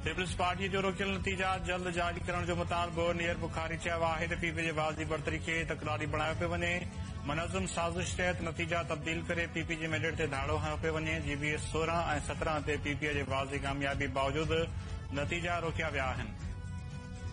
Peoples party जो रोकियल नतीजा जल्द जारी करण जो मुतालबो। नियर बुखारी चयो आहे त पीपी जे वाज़ी बर्तरी खे तकरारी बणायो पियो वञे। मनज़ुम साज़िश तहत नतीजा तब्दील करे पीपी जे मैंडेट ते धाड़ो हयो पियो वञे। जीबीएस 16 ऐं 17 ते पीपीए जे वाज़ी कामयाबी बावजूद नतीजा रोकिया विया आहिनि।